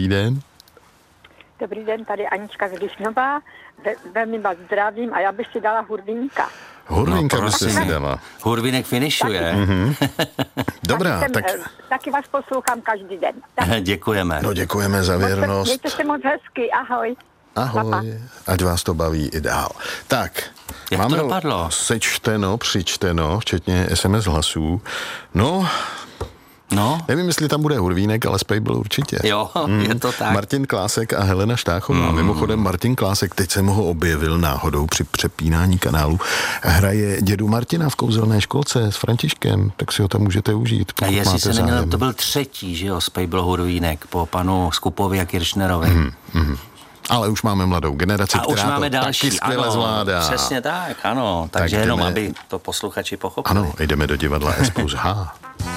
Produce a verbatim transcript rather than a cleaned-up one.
dobrý den. Dobrý den, tady Anička z Lišnova. Ve, velmi vás zdravím a já bych si dala Hurvínka. Hurvínka No, byste si dala. Hurvínek finišuje. Mhm. Dobrá, taky, tak... jsem, taky vás poslouchám každý den. Tak, Děkujeme. No děkujeme za věrnost. mějte se moc hezky, ahoj. Ahoj, Papa. ať vás to baví i dál. Tak, Jak máme to dopadlo? sečteno, přičteno, včetně es em es hlasů. No, No, nevím, jestli tam bude Hurvínek, ale Spejbl určitě. jo, mm. je to tak. Martin Klásek a Helena Štáchová. Mm. Mimochodem Martin Klásek, teď jsem ho objevil náhodou při přepínání kanálu. Hraje dědu Martina v kouzelné školce s Františkem, tak si ho tam můžete užít. A jestli se neměl, zájem. to byl třetí, že jo, Spejbl Hurvínek po panu Skupovi a Kiršnerovi. Mm, mm. Ale už máme mladou generaci, A která už máme to další, taky skvěle ano, zvládá. přesně tak, ano. Takže Tak jenom, jdeme- aby to posluchači pochopili. Ano, jdeme do divadla S plus H.